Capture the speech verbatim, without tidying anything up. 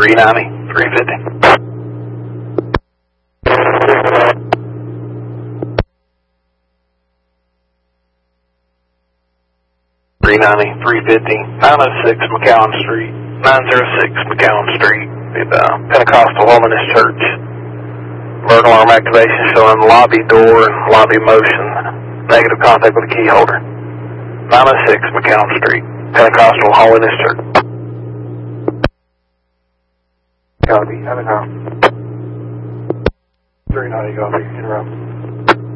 three ninety, three fifty. three ninety, three fifty, nine oh six McCowan Street, nine oh six McCowan Street, at uh, Pentecostal Holiness Church. Burglar alarm activation showing lobby door and lobby motion. Negative contact with the key holder. nine oh six McCowan Street, Pentecostal Holiness Church. Copy, have a now. three ninety, copy, interrupt.